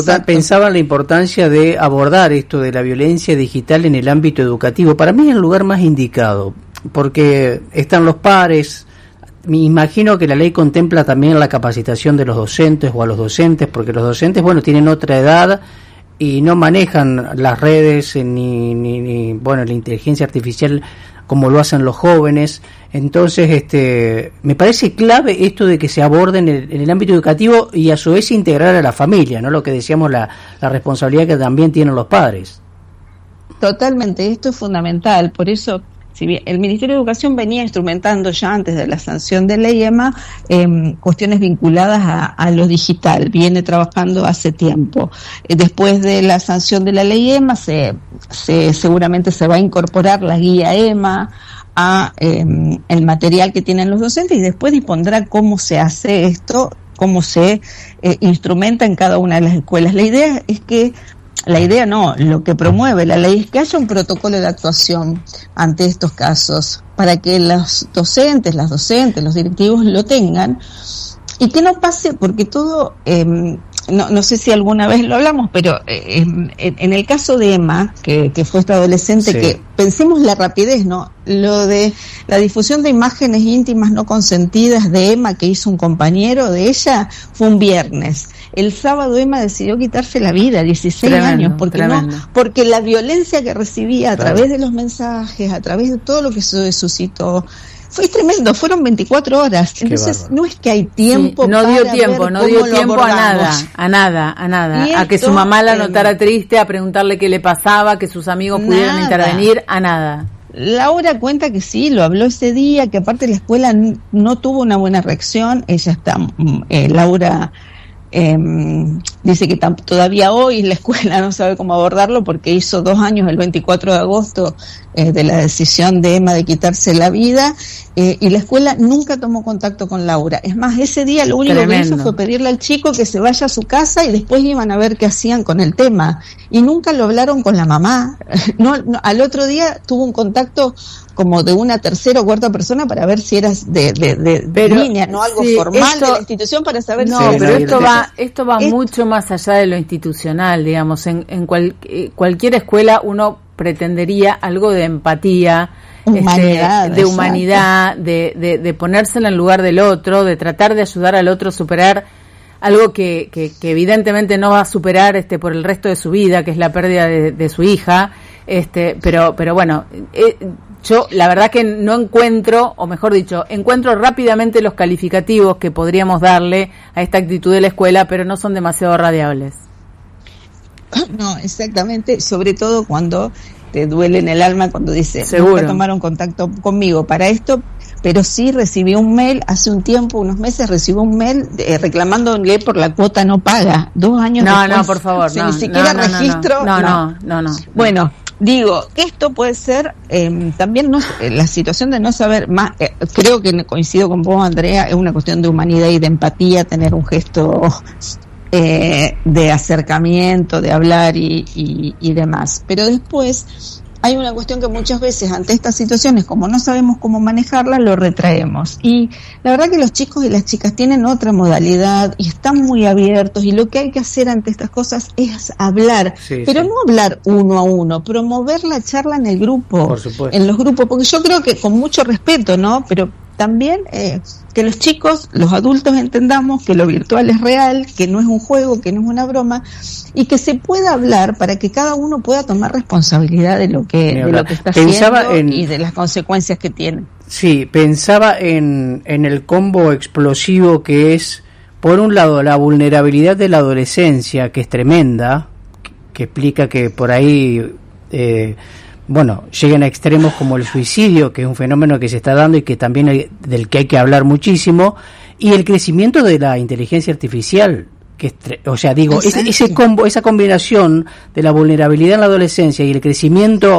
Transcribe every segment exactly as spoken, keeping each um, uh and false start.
importan- pensaba en la importancia de abordar esto de la violencia digital en el ámbito educativo. Para mí es el lugar más indicado, porque están los pares. Me imagino que la ley contempla también la capacitación de los docentes o a los docentes, porque los docentes, bueno, tienen otra edad y no manejan las redes ni, ni, ni bueno, la inteligencia artificial como lo hacen los jóvenes. Entonces, este, me parece clave esto de que se aborde en el, en el ámbito educativo y a su vez integrar a la familia, ¿no? Lo que decíamos, la, la responsabilidad que también tienen los padres. Totalmente, esto es fundamental. Por eso, si bien el Ministerio de Educación venía instrumentando ya antes de la sanción de la I E M A eh, cuestiones vinculadas a, a lo digital, viene trabajando hace tiempo. Eh, después de la sanción de la ley E M A, se, se, seguramente se va a incorporar la guía E M A a eh, el material que tienen los docentes y después dispondrá cómo se hace esto, cómo se eh, instrumenta en cada una de las escuelas. La idea es que La idea no, lo que promueve la ley es que haya un protocolo de actuación ante estos casos, para que los docentes, las docentes, los directivos lo tengan, y que no pase, porque todo, eh, no, no sé si alguna vez lo hablamos, pero eh, en, en el caso de Emma, que, que fue esta adolescente, sí. que pensemos la rapidez, ¿no? Lo de la difusión de imágenes íntimas no consentidas de Emma que hizo un compañero de ella fue un viernes. El sábado Emma decidió quitarse la vida, dieciséis tremendo, años, porque tremendo. no, porque la violencia que recibía a claro. través de los mensajes, a través de todo lo que se suscitó, fue tremendo, fueron veinticuatro horas. Qué Entonces bárbaro. no es que hay tiempo sí, no para dio tiempo, ver no cómo dio lo tiempo abordamos. a nada, a nada, a nada, y a que esto, su mamá la eh, notara triste, a preguntarle qué le pasaba, que sus amigos nada. pudieran intervenir, a nada. Laura cuenta que sí, lo habló ese día, que aparte la escuela n- no tuvo una buena reacción. Ella está, eh, Laura eh, dice que tam- todavía hoy la escuela no sabe cómo abordarlo porque hizo dos años el veinticuatro de agosto eh, de la decisión de Emma de quitarse la vida, eh, y la escuela nunca tomó contacto con Laura. Es más, ese día lo único Tremendo. que hizo fue pedirle al chico que se vaya a su casa y después iban a ver qué hacían con el tema, y nunca lo hablaron con la mamá. No, no, al otro día tuvo un contacto como de una tercera o cuarta persona para ver si eras de, de, de, pero, de línea, no algo sí, formal esto, de la institución para saber no, si... No, eres pero de esto de va esto va es, mucho más allá de lo institucional, digamos. En, en cual, eh, cualquier escuela uno pretendería algo de empatía, humanidad, este, de humanidad, de, de, de ponerse en el lugar del otro, de tratar de ayudar al otro a superar algo que, que, que evidentemente no va a superar este por el resto de su vida, que es la pérdida de, de su hija, este, pero, pero bueno, eh, yo la verdad que no encuentro, o mejor dicho, encuentro rápidamente los calificativos que podríamos darle a esta actitud de la escuela, pero no son demasiado radiables. No, exactamente, sobre todo cuando te duele en el alma, cuando dice, Seguro. nunca tomaron contacto conmigo para esto, pero sí recibí un mail, hace un tiempo, unos meses, recibí un mail eh, reclamándole por la cuota no paga, dos años no, después. No, no, por favor, si no, ni siquiera no, no, registro. No, no, no, no. no bueno, digo, esto puede ser eh, también no, eh, la situación de no saber más, eh, creo que coincido con vos, Andrea, es una cuestión de humanidad y de empatía, tener un gesto eh, de acercamiento, de hablar y, y, y demás. Pero después hay una cuestión que muchas veces ante estas situaciones, como no sabemos cómo manejarlas, lo retraemos. Y la verdad que los chicos y las chicas tienen otra modalidad y están muy abiertos, y lo que hay que hacer ante estas cosas es hablar, sí, pero sí. no hablar uno a uno, promover la charla en el grupo, Por supuesto. en los grupos, porque yo creo que con mucho respeto, ¿no? Pero también eh, que los chicos, los adultos entendamos que lo virtual es real, que no es un juego, que no es una broma, y que se pueda hablar para que cada uno pueda tomar responsabilidad de lo que, de lo que está pensaba haciendo en, y de las consecuencias que tiene. Sí, pensaba en, en el combo explosivo que es, por un lado, la vulnerabilidad de la adolescencia, que es tremenda, que explica que por ahí... Eh, bueno, llegan a extremos como el suicidio, que es un fenómeno que se está dando y que también hay, del que hay que hablar muchísimo, y el crecimiento de la inteligencia artificial, que es, o sea, digo, ese, ese combo, esa combinación de la vulnerabilidad en la adolescencia y el crecimiento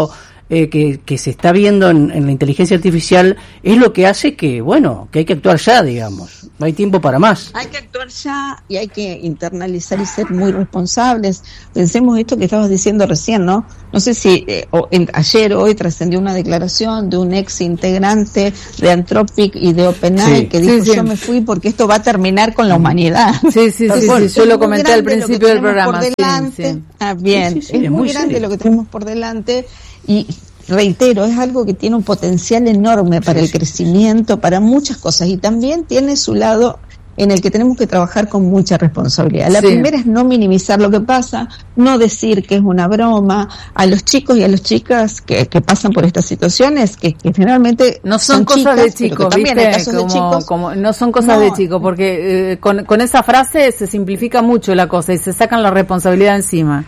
eh, que, que se está viendo en, en la inteligencia artificial es lo que hace que, bueno, que hay que actuar ya, digamos. No hay tiempo para más. Hay que actuar ya y hay que internalizar y ser muy responsables. Pensemos esto que estabas diciendo recién, ¿no? No sé si eh, o, en, ayer o hoy trascendió una declaración de un ex integrante de Anthropic y de OpenAI sí, que dijo, sí, sí. yo me fui porque esto va a terminar con la humanidad. Sí, sí, sí, sí, sí yo lo comenté al principio del programa. Por delante. Sí, sí. Ah, bien, sí, sí, sí, es, es muy grande serio. Lo que tenemos por delante y reitero, es algo que tiene un potencial enorme para sí, el crecimiento, para muchas cosas y también tiene su lado en el que tenemos que trabajar con mucha responsabilidad. La sí. primera es no minimizar lo que pasa, no decir que es una broma a los chicos y a las chicas que, que pasan por estas situaciones, que, que generalmente no son, son cosas chicas, de chicos, ¿viste? Como, de chicos, como no son cosas no. de chicos, porque eh, con, con esa frase se simplifica mucho la cosa y se sacan la responsabilidad encima.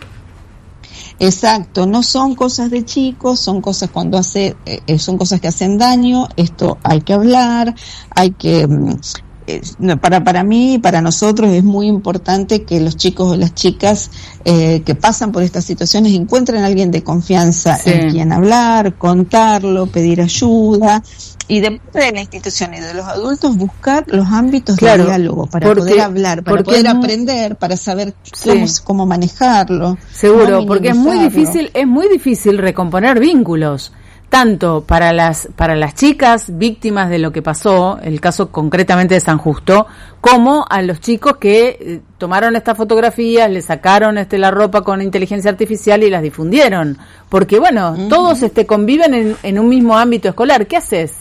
Exacto, no son cosas de chicos, son cosas cuando hace, eh, son cosas que hacen daño, esto hay que hablar, hay que... Eh, para para mí y para nosotros es muy importante que los chicos o las chicas eh, que pasan por estas situaciones encuentren a alguien de confianza sí. en quien hablar, contarlo, pedir ayuda y de, de la institución y de los adultos buscar los ámbitos claro, de diálogo para porque, poder hablar, para poder no, aprender, para saber sí. cómo, cómo manejarlo. Seguro, no porque es muy difícil, es muy difícil recomponer vínculos. Tanto para las para las chicas víctimas de lo que pasó, el caso concretamente de San Justo, como a los chicos que eh, tomaron estas fotografías, le sacaron este la ropa con inteligencia artificial y las difundieron. Porque bueno, uh-huh. todos este conviven en, en un mismo ámbito escolar. ¿Qué haces?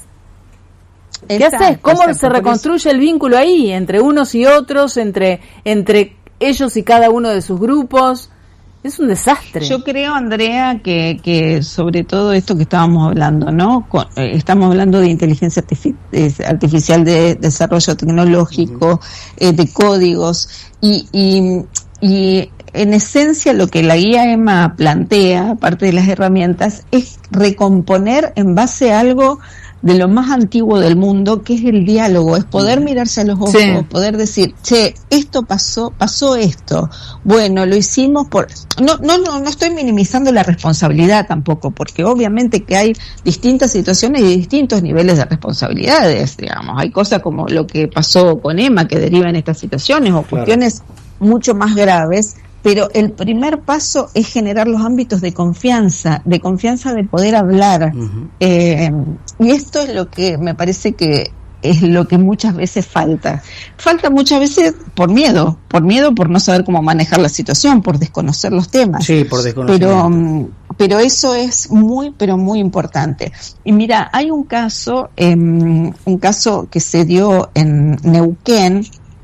¿Qué exacto, haces? ¿Cómo exacto, se reconstruye el vínculo ahí entre unos y otros, entre entre ellos y cada uno de sus grupos? Es un desastre. Yo creo, Andrea, que, que sobre todo esto que estábamos hablando, ¿no? Con, eh, estamos hablando de inteligencia artific- artificial, de desarrollo tecnológico, uh-huh. eh, de códigos, y, y, y en esencia lo que la guía EMA plantea, aparte de las herramientas, es recomponer en base a algo de lo más antiguo del mundo, que es el diálogo, es poder mirarse a los ojos, sí. poder decir, che, esto pasó, pasó esto, bueno, lo hicimos por... No, no, no, no estoy minimizando la responsabilidad tampoco, porque obviamente que hay distintas situaciones y distintos niveles de responsabilidades, digamos, hay cosas como lo que pasó con Emma que deriva en estas situaciones, o cuestiones claro. mucho más graves, pero el primer paso es generar los ámbitos de confianza, de confianza de poder hablar. Uh-huh. Eh, y esto es lo que me parece que es lo que muchas veces falta. Falta muchas veces por miedo, por miedo por no saber cómo manejar la situación, por desconocer los temas. Sí, por desconocimiento. Pero, pero eso es muy, pero muy importante. Y mira, hay un caso, eh, un caso que se dio en Neuquén,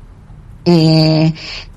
eh,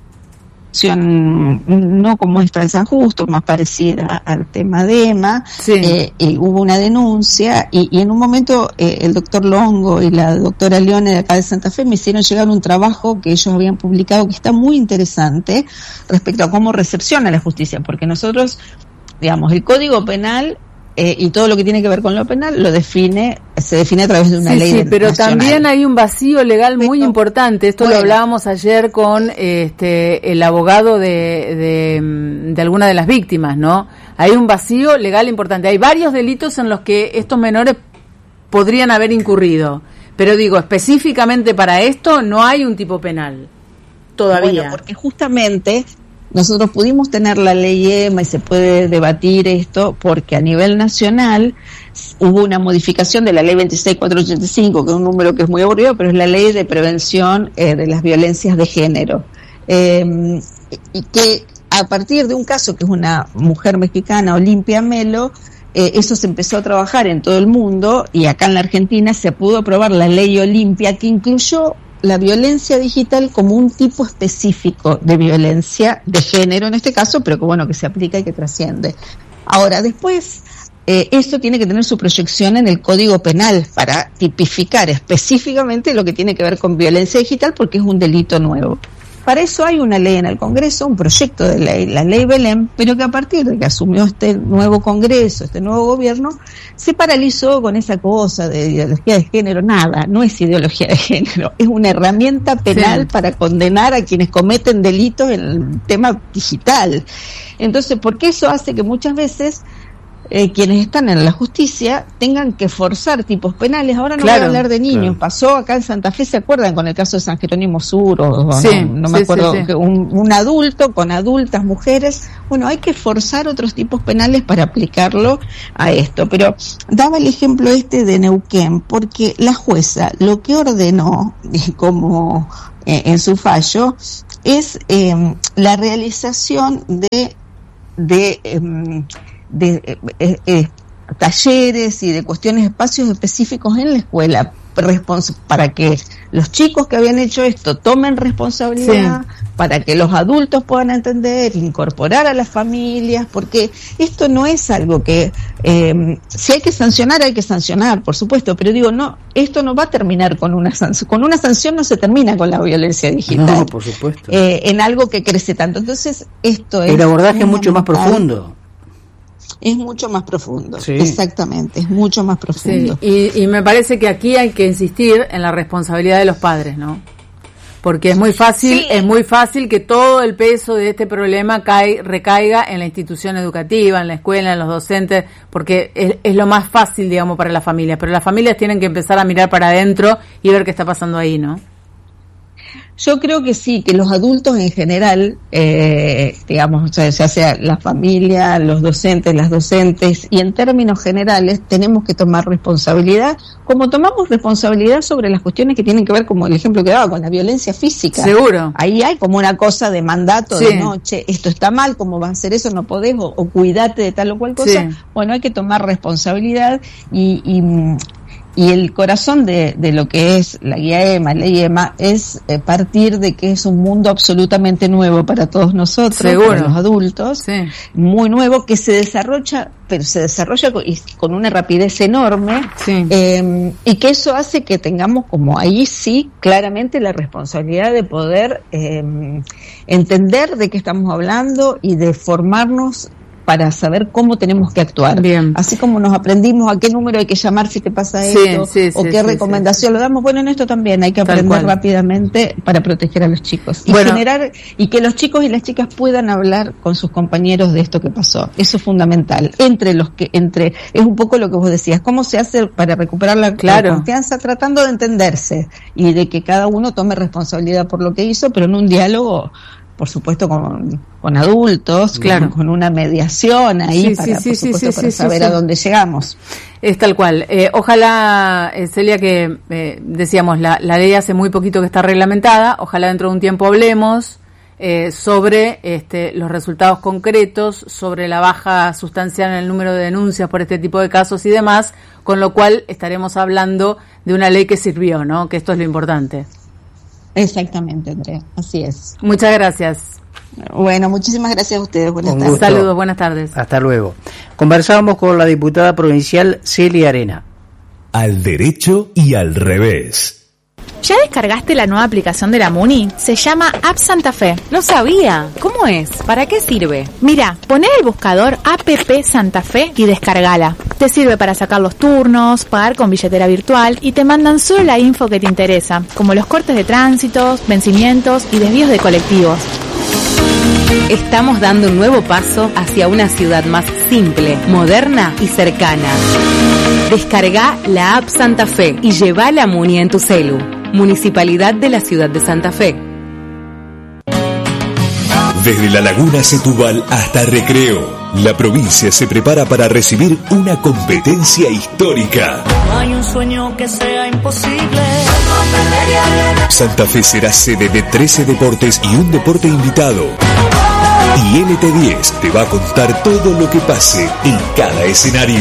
no como esta de San Justo, más parecida al tema de Emma, sí. eh, eh, hubo una denuncia y, y en un momento eh, el doctor Longo y la doctora Leone de acá de Santa Fe me hicieron llegar un trabajo que ellos habían publicado que está muy interesante respecto a cómo recepciona la justicia, porque nosotros, digamos, el Código Penal Eh, y todo lo que tiene que ver con lo penal lo define, se define a través de una sí, ley sí, pero nacional. También hay un vacío legal muy pero, importante. Esto bueno. lo hablábamos ayer con este el abogado de, de de alguna de las víctimas, ¿no? Hay un vacío legal importante. Hay varios delitos en los que estos menores podrían haber incurrido, pero digo, específicamente para esto no hay un tipo penal todavía. Bueno, porque justamente nosotros pudimos tener la ley EMA y se puede debatir esto porque a nivel nacional hubo una modificación de la ley veintiséis mil cuatrocientos ochenta y cinco, que es un número que es muy aburrido, pero es la ley de prevención eh, de las violencias de género. Eh, y que a partir de un caso que es una mujer mexicana, Olimpia Melo, eh, eso se empezó a trabajar en todo el mundo y acá en la Argentina se pudo aprobar la ley Olimpia que incluyó la violencia digital como un tipo específico de violencia de género en este caso, pero que bueno, que se aplica y que trasciende. Ahora, después, eh, esto tiene que tener su proyección en el Código Penal para tipificar específicamente lo que tiene que ver con violencia digital porque es un delito nuevo. Para eso hay una ley en el Congreso, un proyecto de ley, la ley Belén, pero que a partir de que asumió este nuevo Congreso, este nuevo gobierno, se paralizó con esa cosa de ideología de género. Nada, no es ideología de género, es una herramienta penal sí. para condenar a quienes cometen delitos en el tema digital. Entonces, porque eso hace que muchas veces eh, quienes están en la justicia tengan que forzar tipos penales. Ahora no claro, voy a hablar de niños, claro. Pasó acá en Santa Fe, ¿se acuerdan? Con el caso de San Jerónimo Sur, o, sí, no, no me sí, acuerdo, sí, sí. Que un, un adulto con adultas mujeres. Bueno, hay que forzar otros tipos penales para aplicarlo a esto. Pero daba el ejemplo este de Neuquén, porque la jueza lo que ordenó, como eh, en su fallo, es eh, la realización de de, eh, de eh, eh, talleres y de cuestiones, espacios específicos en la escuela respons- para que los chicos que habían hecho esto tomen responsabilidad, sí. Para que los adultos puedan entender, incorporar a las familias, porque esto no es algo que eh, si hay que sancionar, hay que sancionar, por supuesto, pero digo, no, esto no va a terminar con una sanción, con una sanción no se termina con la violencia digital. No, por supuesto. Eh, en algo que crece tanto. Entonces, esto es... El abordaje es mucho más profundo. Es mucho más profundo, sí. Exactamente, es mucho más profundo. Sí, y, y me parece que aquí hay que insistir en la responsabilidad de los padres, ¿no? Porque es muy fácil, sí. es muy fácil que todo el peso de este problema cae, recaiga en la institución educativa, en la escuela, en los docentes, porque es, es lo más fácil, digamos, para las familias. Pero las familias tienen que empezar a mirar para adentro y ver qué está pasando ahí, ¿no? Yo creo que sí, que los adultos en general, eh, digamos, ya sea la familia, los docentes, las docentes, y en términos generales tenemos que tomar responsabilidad, como tomamos responsabilidad sobre las cuestiones que tienen que ver, como el ejemplo que daba, con la violencia física. Seguro. Ahí hay como una cosa de mandato, sí. de noche, esto está mal, ¿cómo va a hacer eso? No podés, o, o cuidate de tal o cual cosa. Sí. Bueno, hay que tomar responsabilidad y... y Y el corazón de, de lo que es la guía EMA, la EMA, es eh, partir de que es un mundo absolutamente nuevo para todos nosotros, Seguro. Para los adultos, sí. Muy nuevo, que se desarrolla, pero se desarrolla con, con una rapidez enorme, sí. eh, y que eso hace que tengamos como ahí sí, claramente la responsabilidad de poder eh, entender de qué estamos hablando y de formarnos para saber cómo tenemos que actuar. Bien. Así como nos aprendimos a qué número hay que llamar si te pasa sí, esto, sí, o sí, qué sí, recomendación sí. lo damos. Bueno, en esto también hay que aprender rápidamente para proteger a los chicos. Y bueno. generar, y que los chicos y las chicas puedan hablar con sus compañeros de esto que pasó. Eso es fundamental. Entre los que, entre, es un poco lo que vos decías, cómo se hace para recuperar la, claro. la confianza, tratando de entenderse, y de que cada uno tome responsabilidad por lo que hizo, pero en un diálogo, por supuesto, con, con adultos, claro. con, con una mediación ahí, sí, para, sí, por sí, supuesto, sí, para sí, saber sí, a sí. dónde llegamos. Es tal cual. Eh, ojalá, eh, Celia, que eh, decíamos, la, la ley hace muy poquito que está reglamentada, ojalá dentro de un tiempo hablemos eh, sobre este, los resultados concretos, sobre la baja sustancial en el número de denuncias por este tipo de casos y demás, con lo cual estaremos hablando de una ley que sirvió, ¿no? Que esto es lo importante. Exactamente, Andrea, así es. Muchas gracias. Bueno, muchísimas gracias a ustedes. Buenas Un tardes. gusto. Saludos, buenas tardes. Hasta luego. Conversábamos con la diputada provincial Celia Arena. Al derecho y al revés. ¿Ya descargaste la nueva aplicación de la Muni? Se llama App Santa Fe. No sabía. ¿Cómo es? ¿Para qué sirve? Mira, poné el buscador App Santa Fe y descargala. Te sirve para sacar los turnos, pagar con billetera virtual y te mandan solo la info que te interesa, como los cortes de tránsitos, vencimientos y desvíos de colectivos. Estamos dando un nuevo paso hacia una ciudad más simple, moderna y cercana. Descarga la App Santa Fe y lleva la Muni en tu celu. Municipalidad de la Ciudad de Santa Fe. Desde la Laguna Setúbal hasta Recreo, la provincia se prepara para recibir una competencia histórica. No hay un sueño que sea imposible. Santa Fe será sede de trece deportes y un deporte invitado. Y L T diez te va a contar todo lo que pase en cada escenario.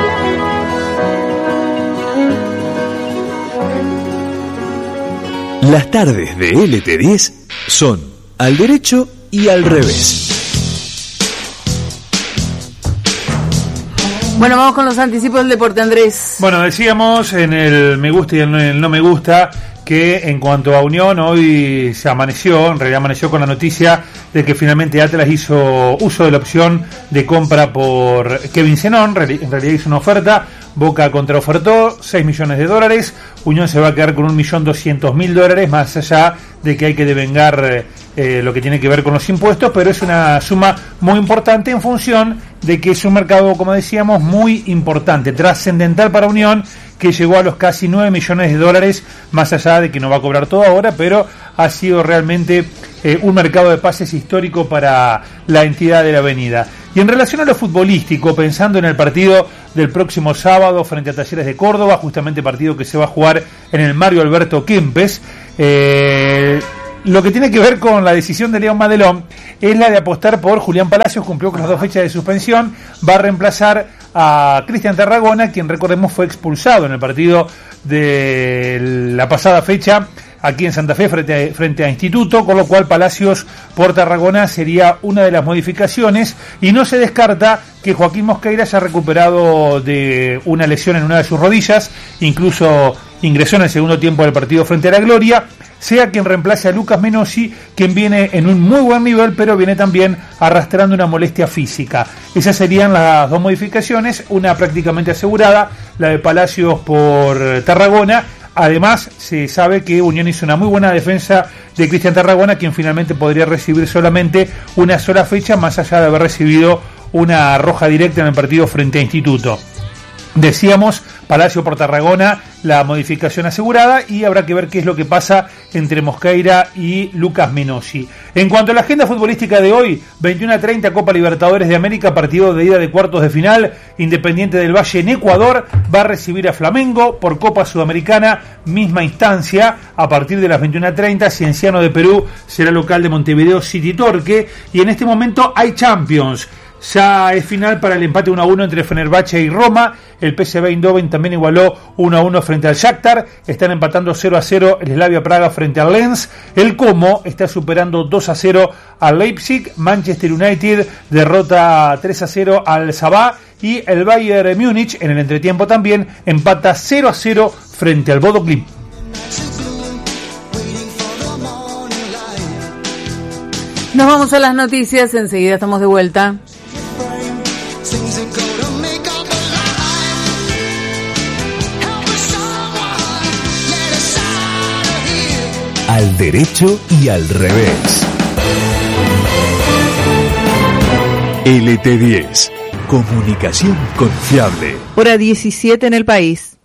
Las tardes de L T diez son al derecho y al revés. Bueno, vamos con los anticipos del deporte, Andrés. Bueno, decíamos en el me gusta y el no, el no me gusta que en cuanto a Unión hoy se amaneció, en realidad amaneció con la noticia de que finalmente Atlas hizo uso de la opción de compra por Kevin Zenón. En realidad hizo una oferta, Boca contraofertó seis millones de dólares, Unión se va a quedar con un millón doscientos mil dólares, más allá de que hay que devengar eh, lo que tiene que ver con los impuestos, pero es una suma muy importante en función de que es un mercado, como decíamos, muy importante, trascendental para Unión, que llegó a los casi nueve millones de dólares, más allá de que no va a cobrar todo ahora, pero ha sido realmente eh, un mercado de pases histórico para la entidad de la Avenida. Y en relación a lo futbolístico, pensando en el partido del próximo sábado frente a Talleres de Córdoba, justamente partido que se va a jugar en el Mario Alberto Kempes, eh, lo que tiene que ver con la decisión de León Madelón es la de apostar por Julián Palacios, cumplió con las dos fechas de suspensión, va a reemplazar a Cristian Tarragona, quien recordemos fue expulsado en el partido de la pasada fecha aquí en Santa Fe frente a, frente a Instituto, con lo cual Palacios por Tarragona sería una de las modificaciones, y no se descarta que Joaquín Mosqueira haya recuperado de una lesión en una de sus rodillas, incluso ingresó en el segundo tiempo del partido frente a la Gloria, sea quien reemplace a Lucas Menossi, quien viene en un muy buen nivel, pero viene también arrastrando una molestia física. Esas serían las dos modificaciones, una prácticamente asegurada, la de Palacios por Tarragona. Además, se sabe que Unión hizo una muy buena defensa de Cristian Tarragona, quien finalmente podría recibir solamente una sola fecha, más allá de haber recibido una roja directa en el partido frente a Instituto. Decíamos, Palacio por Tarragona, la modificación asegurada, y habrá que ver qué es lo que pasa entre Mosqueira y Lucas Menossi. En cuanto a la agenda futbolística de hoy, veintiuno a treinta Copa Libertadores de América, partido de ida de cuartos de final, Independiente del Valle en Ecuador va a recibir a Flamengo por Copa Sudamericana, misma instancia, a partir de las veintiuno a treinta, Cienciano de Perú será local de Montevideo City Torque, y en este momento hay Champions. Ya es final para el empate uno a uno entre Fenerbahce y Roma. El P S V Eindhoven también igualó uno a uno frente al Shakhtar. Están empatando cero a cero el Slavia Praga frente al Lens. El Como está superando dos a cero al Leipzig. Manchester United derrota tres a cero al Sabah. Y el Bayern Múnich en el entretiempo también empata cero a cero frente al Bodo Glimt. Nos vamos a las noticias, enseguida estamos de vuelta. Al derecho y al revés. L T diez. Comunicación confiable. Hora diecisiete en el país.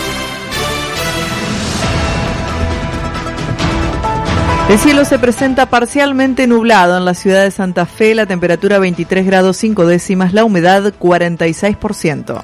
El cielo se presenta parcialmente nublado en la ciudad de Santa Fe, la temperatura veintitrés grados cinco décimas, la humedad cuarenta y seis por ciento.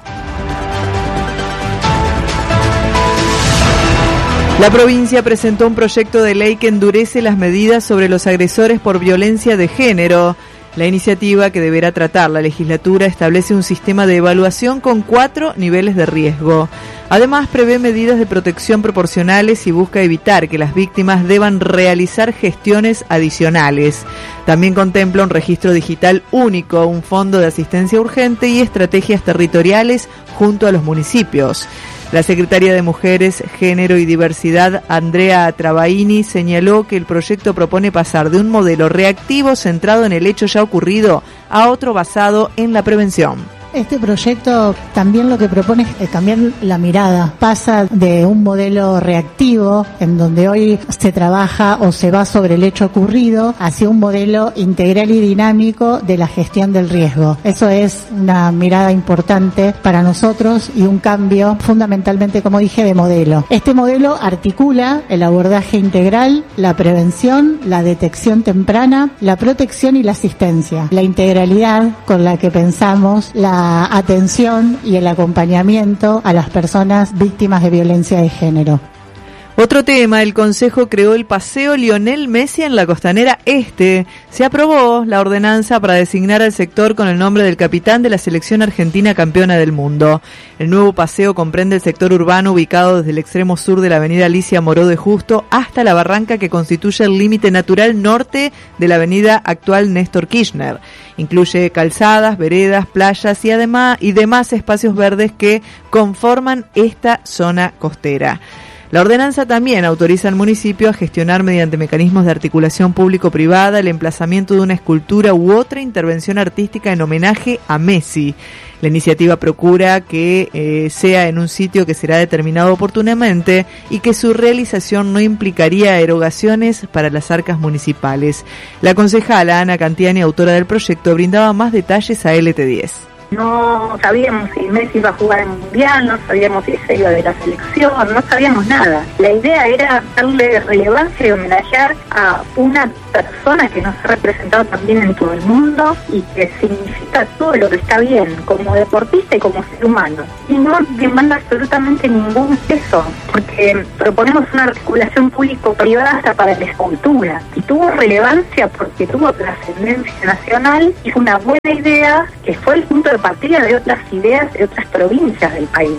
La provincia presentó un proyecto de ley que endurece las medidas sobre los agresores por violencia de género. La iniciativa, que deberá tratar la legislatura, establece un sistema de evaluación con cuatro niveles de riesgo. Además, prevé medidas de protección proporcionales y busca evitar que las víctimas deban realizar gestiones adicionales. También contempla un registro digital único, un fondo de asistencia urgente y estrategias territoriales junto a los municipios. La secretaria de Mujeres, Género y Diversidad, Andrea Travaini, señaló que el proyecto propone pasar de un modelo reactivo centrado en el hecho ya ocurrido a otro basado en la prevención. Este proyecto también lo que propone es cambiar la mirada. Pasa de un modelo reactivo, en donde hoy se trabaja o se va sobre el hecho ocurrido, hacia un modelo integral y dinámico de la gestión del riesgo. Eso es una mirada importante para nosotros y un cambio fundamentalmente, como dije, de modelo. Este modelo articula el abordaje integral, la prevención, la detección temprana, la protección y la asistencia. La integralidad con la que pensamos la atención y el acompañamiento a las personas víctimas de violencia de género. Otro tema, el Consejo creó el Paseo Lionel Messi en la Costanera Este. Se aprobó la ordenanza para designar al sector con el nombre del capitán de la selección argentina campeona del mundo. El nuevo paseo comprende el sector urbano ubicado desde el extremo sur de la avenida Alicia Moró de Justo hasta la barranca que constituye el límite natural norte de la avenida actual Néstor Kirchner. Incluye calzadas, veredas, playas y además y demás espacios verdes que conforman esta zona costera. La ordenanza también autoriza al municipio a gestionar mediante mecanismos de articulación público-privada el emplazamiento de una escultura u otra intervención artística en homenaje a Messi. La iniciativa procura que eh, sea en un sitio que será determinado oportunamente y que su realización no implicaría erogaciones para las arcas municipales. La concejala Ana Cantiani, autora del proyecto, brindaba más detalles a L T diez. No sabíamos si Messi iba a jugar en Mundial, no sabíamos si se iba de la selección, no sabíamos nada. La idea era darle relevancia y homenajear a una persona que nos ha representado también en todo el mundo y que significa todo lo que está bien como deportista y como ser humano. Y no demanda absolutamente ningún peso, porque proponemos una articulación público-privada hasta para la escultura. Y tuvo relevancia porque tuvo trascendencia nacional y fue una buena idea que fue el punto de partida de otras ideas de otras provincias del país.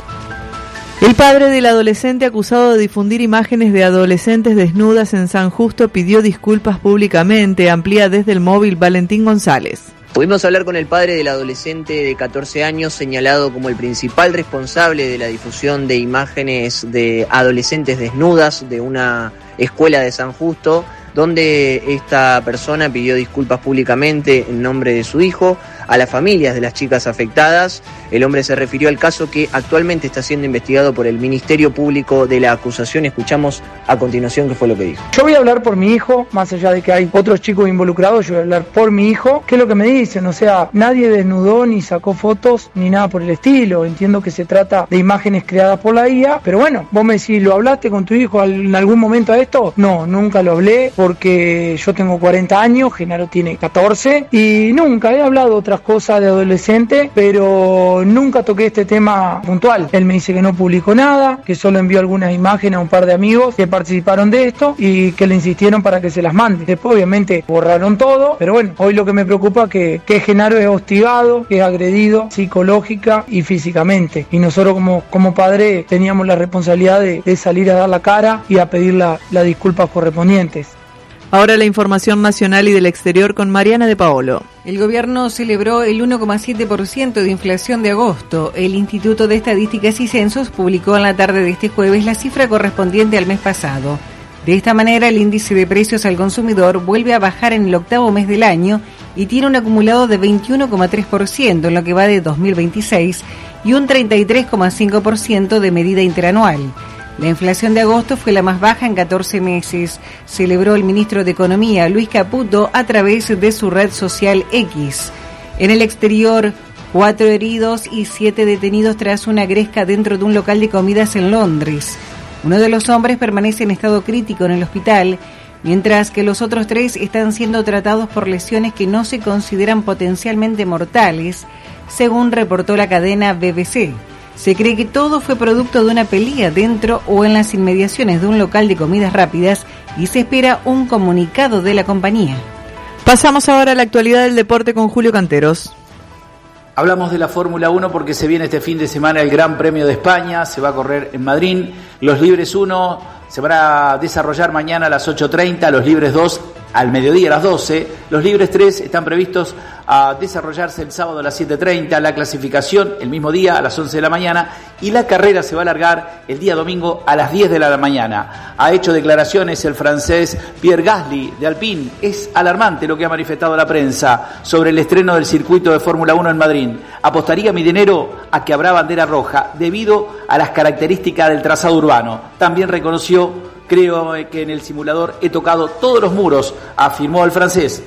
El padre del adolescente acusado de difundir imágenes de adolescentes desnudas en San Justo pidió disculpas públicamente. Amplía desde el móvil Valentín González. Pudimos hablar con el padre del adolescente de catorce años señalado como el principal responsable de la difusión de imágenes de adolescentes desnudas de una escuela de San Justo, donde esta persona pidió disculpas públicamente en nombre de su hijo, a las familias de las chicas afectadas. El hombre se refirió al caso que actualmente está siendo investigado por el Ministerio Público de la acusación. Escuchamos a continuación qué fue lo que dijo. Yo voy a hablar por mi hijo, más allá de que hay otros chicos involucrados, yo voy a hablar por mi hijo. ¿Qué es lo que me dicen? O sea, nadie desnudó ni sacó fotos ni nada por el estilo. Entiendo que se trata de imágenes creadas por la I A, pero bueno, vos me decís, ¿lo hablaste con tu hijo en algún momento a esto? No, nunca lo hablé porque yo tengo cuarenta años, Genaro tiene catorce y nunca he hablado otras cosas de adolescente, pero nunca toqué este tema puntual. Él me dice que no publicó nada, que solo envió algunas imágenes a un par de amigos que participaron de esto y que le insistieron para que se las mande. Después obviamente borraron todo, pero bueno, hoy lo que me preocupa es que, que Genaro es hostigado, que es agredido psicológica y físicamente, y nosotros como, como padre teníamos la responsabilidad de, de salir a dar la cara y a pedir las la disculpas correspondientes. Ahora la información nacional y del exterior con Mariana de Paolo. El gobierno celebró el uno coma siete por ciento de inflación de agosto. El Instituto de Estadísticas y Censos publicó en la tarde de este jueves la cifra correspondiente al mes pasado. De esta manera, el índice de precios al consumidor vuelve a bajar en el octavo mes del año y tiene un acumulado de veintiuno coma tres por ciento en lo que va de dos mil veintiséis y un treinta y tres coma cinco por ciento de medida interanual. La inflación de agosto fue la más baja en catorce meses, celebró el ministro de Economía, Luis Caputo, a través de su red social X. En el exterior, cuatro heridos y siete detenidos tras una gresca dentro de un local de comidas en Londres. Uno de los hombres permanece en estado crítico en el hospital, mientras que los otros tres están siendo tratados por lesiones que no se consideran potencialmente mortales, según reportó la cadena B B C. Se cree que todo fue producto de una pelea dentro o en las inmediaciones de un local de comidas rápidas y se espera un comunicado de la compañía. Pasamos ahora a la actualidad del deporte con Julio Canteros. Hablamos de la Fórmula uno porque se viene este fin de semana el Gran Premio de España, se va a correr en Madrid. Los Libres uno se van a desarrollar mañana a las ocho treinta, los Libres dos al mediodía a las doce, los Libres tres están previstos a desarrollarse el sábado a las siete treinta, la clasificación el mismo día a las once de la mañana y la carrera se va a alargar el día domingo a las diez de la mañana. Ha hecho declaraciones el francés Pierre Gasly de Alpine. Es alarmante lo que ha manifestado la prensa sobre el estreno del circuito de Fórmula uno en Madrid. Apostaría mi dinero a que habrá bandera roja debido a las características del trazado urbano. También reconoció: creo que en el simulador he tocado todos los muros, afirmó el francés.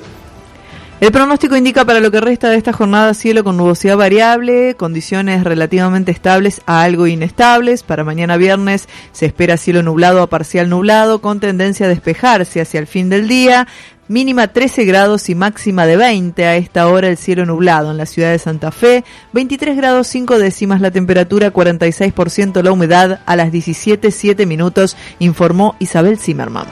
El pronóstico indica para lo que resta de esta jornada cielo con nubosidad variable, condiciones relativamente estables a algo inestables. Para mañana viernes se espera cielo nublado a parcial nublado con tendencia a despejarse hacia el fin del día. Mínima trece grados y máxima de veinte. A esta hora el cielo nublado en la ciudad de Santa Fe. veintitrés grados cinco décimas la temperatura, cuarenta y seis por ciento la humedad. A las diecisiete siete minutos informó Isabel Zimmerman.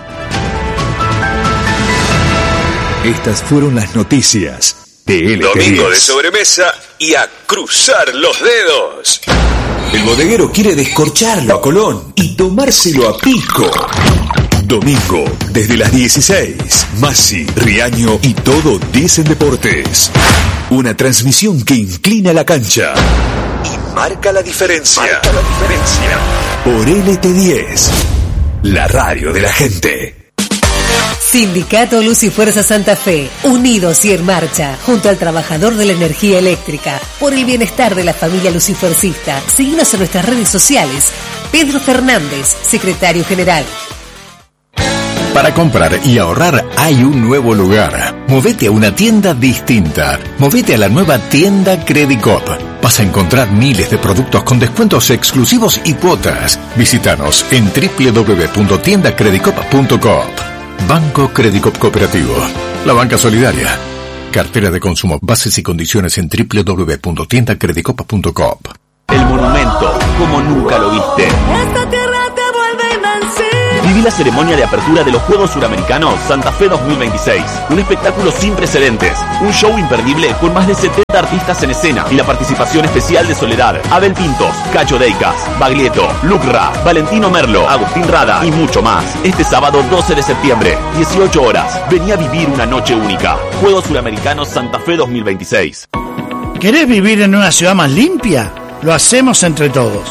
Estas fueron las noticias de L T diez. Domingo de sobremesa y a cruzar los dedos. El bodeguero quiere descorcharlo a Colón y tomárselo a pico. Domingo, desde las dieciséis, Masi, Riaño y todo dicen deportes. Una transmisión que inclina la cancha y marca la diferencia. Marca la diferencia. Por L T diez. la radio de la gente. Sindicato Luz y Fuerza Santa Fe, unidos y en marcha, junto al trabajador de la energía eléctrica, por el bienestar de la familia lucifuercista. Síguenos en nuestras redes sociales. Pedro Fernández, secretario general. Para comprar y ahorrar hay un nuevo lugar. Movete a una tienda distinta. Movete a la nueva tienda Credicop. Vas a encontrar miles de productos con descuentos exclusivos y cuotas. Visítanos en doble u doble u doble u punto tienda credicop punto com. Banco Credicop Cooperativo. La banca solidaria. Cartera de consumo. Bases y condiciones en doble u doble u doble u punto tienda credicop punto com. El monumento, como nunca lo viste. Esta tierra te vuelve invencible. Viví la ceremonia de apertura de los Juegos Suramericanos Santa Fe dos mil veintiséis. Un espectáculo sin precedentes. Un show imperdible con más de setenta artistas en escena y la participación especial de Soledad, Abel Pintos, Cacho Deicas, Baglietto, Lucra, Valentino Merlo, Agustín Rada y mucho más. Este sábado doce de septiembre, dieciocho horas. Vení a vivir una noche única. Juegos Suramericanos Santa Fe dos mil veintiséis. ¿Querés vivir en una ciudad más limpia? Lo hacemos entre todos.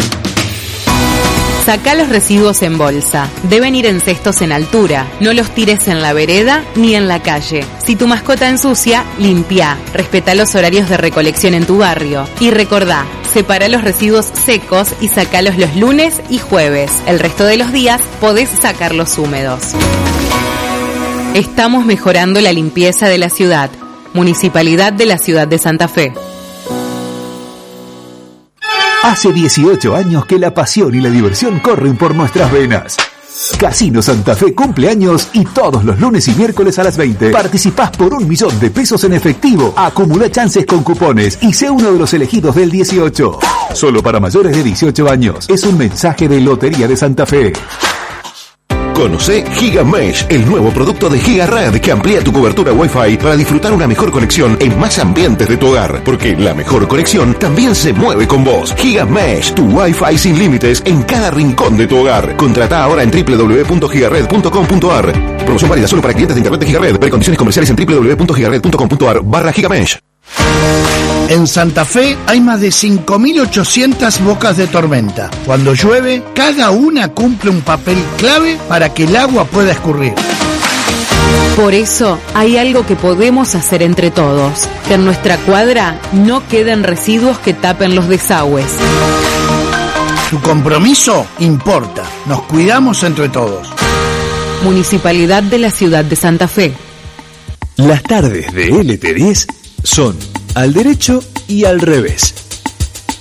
Sacá los residuos en bolsa. Deben ir en cestos en altura. No los tires en la vereda ni en la calle. Si tu mascota ensucia, limpia. Respetá los horarios de recolección en tu barrio. Y recordá, separa los residuos secos y sacalos los lunes y jueves. El resto de los días podés sacarlos húmedos. Estamos mejorando la limpieza de la ciudad. Municipalidad de la Ciudad de Santa Fe. Hace dieciocho años que la pasión y la diversión corren por nuestras venas. Casino Santa Fe cumple años y todos los lunes y miércoles a las veinte participás por un millón de pesos en efectivo. Acumula chances con cupones y sé uno de los elegidos del dieciocho. Solo para mayores de dieciocho años. Es un mensaje de Lotería de Santa Fe. Conoce GigaMesh, el nuevo producto de GigaRed que amplía tu cobertura Wi-Fi para disfrutar una mejor conexión en más ambientes de tu hogar, porque la mejor conexión también se mueve con vos. GigaMesh, tu Wi-Fi sin límites en cada rincón de tu hogar. Contratá ahora en doble u doble u doble u punto gigared punto com punto a r. Promoción válida solo para clientes de internet de GigaRed. Precondiciones comerciales en doble u doble u doble u punto gigared punto com punto a r barra GigaMesh. En Santa Fe hay más de cinco mil ochocientas bocas de tormenta. Cuando llueve, cada una cumple un papel clave para que el agua pueda escurrir. Por eso hay algo que podemos hacer entre todos. Que en nuestra cuadra no queden residuos que tapen los desagües. Tu compromiso importa. Nos cuidamos entre todos. Municipalidad de la Ciudad de Santa Fe. Las tardes de L T diez son al derecho y al revés.